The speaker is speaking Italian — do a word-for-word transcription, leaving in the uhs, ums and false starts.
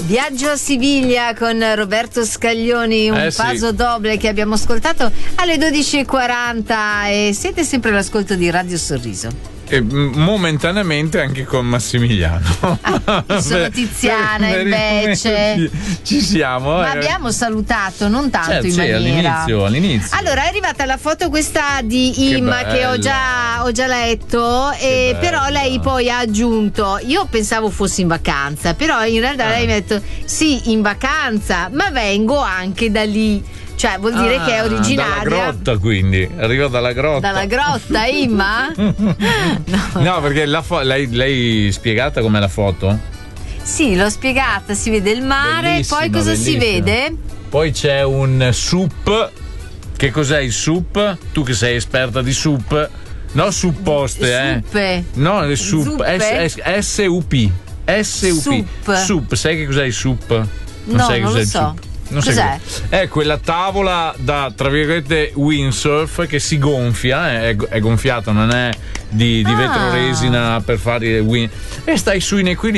Viaggio a Siviglia con Roberto Scaglioni, un Eh, sì. paso doble che abbiamo ascoltato alle dodici e quaranta e siete sempre all'ascolto di Radio Sorriso. E momentaneamente anche con Massimiliano. Ah, io sono Tiziana Per- per il invece. momento Ci, ci siamo. Ma eh. abbiamo salutato, non tanto Certo, in sì, maniera. all'inizio, all'inizio. Allora è arrivata la foto questa di Imma che, ho bella. già, ho già letto, e bella. però lei poi ha aggiunto, io pensavo fossi in vacanza, però in realtà Ah. lei mi ha detto sì, in vacanza, ma vengo anche da lì. Cioè vuol dire Ah, che è originaria dalla grotta, quindi arriva dalla grotta. dalla grotta, Imma? No. No, perché la fo- lei, lei spiegata com'è la foto? Sì, l'ho spiegata, si vede il mare, Bellissima, poi cosa si bellissima. vede? Poi c'è un sup. Che cos'è il sup? Tu che sei esperta di sup. No, supposte, eh. Suppe. No, le sup. Zuppe? S U P. S U P. Sup. Sup. Sai che cos'è il sup? Non No, sai non cos'è lo il so. sup? Non sai Cos'è? cos'è? È quella tavola da, tra virgolette, windsurf che si gonfia, è, è gonfiata, non è di, di Ah. vetro resina per fare il wind. E stai su in equilibrio.